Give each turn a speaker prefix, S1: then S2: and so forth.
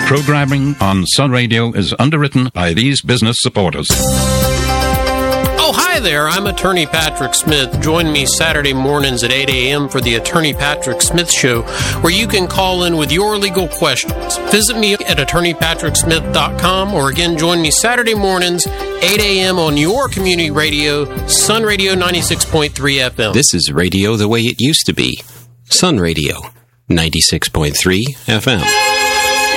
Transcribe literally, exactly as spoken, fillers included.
S1: Programming on Sun Radio is underwritten by these business supporters.
S2: Oh, hi there. I'm Attorney Patrick Smith. Join me Saturday mornings at eight a.m. for the Attorney Patrick Smith Show, where you can call in with your legal questions. Visit me at attorney patrick smith dot com, or again, join me Saturday mornings, eight a.m. on your community radio, Sun Radio ninety-six point three F M.
S3: This is radio the way it used to be. Sun Radio, ninety-six point three F M.